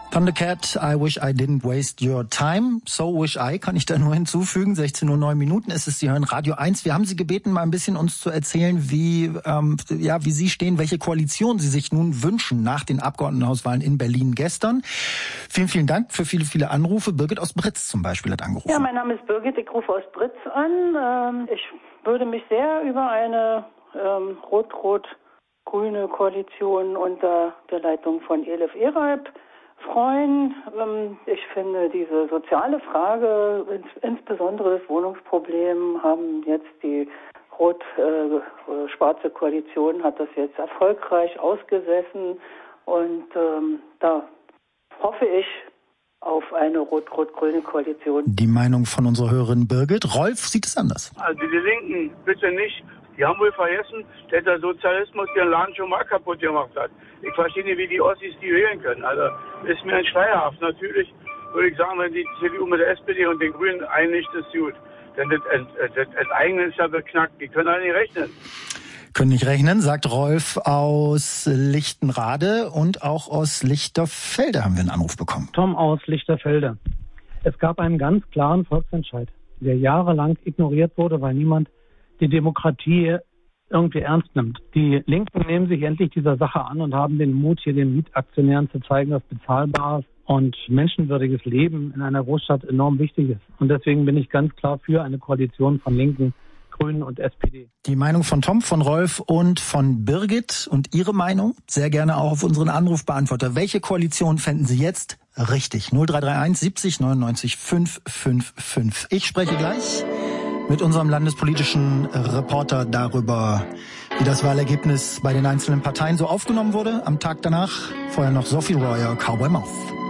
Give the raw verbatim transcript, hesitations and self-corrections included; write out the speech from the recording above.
Thundercat, I wish I didn't waste your time. So wish I, kann ich da nur hinzufügen. sechzehn Uhr neun Minuten ist es. Sie hören Radio eins. Wir haben Sie gebeten, mal ein bisschen uns zu erzählen, wie, ähm, ja, wie Sie stehen, welche Koalition Sie sich nun wünschen nach den Abgeordnetenhauswahlen in Berlin gestern. Vielen, vielen Dank für viele, viele Anrufe. Birgit aus Britz zum Beispiel hat angerufen. Ja, mein Name ist Birgit. Ich rufe aus Britz an. Ich würde mich sehr über eine ähm, rot-rot-grüne Koalition unter der Leitung von Elif Eralp freuen. Ich finde diese soziale Frage, insbesondere das Wohnungsproblem, haben jetzt die rot-schwarze Koalition hat das jetzt erfolgreich ausgesessen und ähm, da hoffe ich auf eine rot-rot-grüne Koalition. Die Meinung von unserer Hörerin Birgit. Rolf sieht es anders. Also die Linken, bitte nicht. Die haben wohl vergessen, dass der Sozialismus den Land schon mal kaputt gemacht hat. Ich verstehe nicht, wie die Ossis die wählen können. Also ist mir ein schleierhaft. Natürlich würde ich sagen, wenn die C D U mit der S P D und den Grünen einigt, ist gut. Denn das, das Enteignen ist ja beknackt. Die können alle nicht rechnen. Können nicht rechnen, sagt Rolf aus Lichtenrade, und auch aus Lichterfelde haben wir einen Anruf bekommen. Tom aus Lichterfelde. Es gab einen ganz klaren Volksentscheid, der jahrelang ignoriert wurde, weil niemand die Demokratie irgendwie ernst nimmt. Die Linken nehmen sich endlich dieser Sache an und haben den Mut, hier den Mietaktionären zu zeigen, dass bezahlbares und menschenwürdiges Leben in einer Großstadt enorm wichtig ist. Und deswegen bin ich ganz klar für eine Koalition von Linken, Grünen und S P D. Die Meinung von Tom, von Rolf und von Birgit und Ihre Meinung sehr gerne auch auf unseren Anrufbeantworter. Welche Koalition fänden Sie jetzt richtig? null drei drei eins siebzig neunundneunzig fünf fünf fünf. Ich spreche gleich mit unserem landespolitischen Reporter darüber, wie das Wahlergebnis bei den einzelnen Parteien so aufgenommen wurde am Tag danach. Vorher noch Sophie Royer, Cowboy Mouth.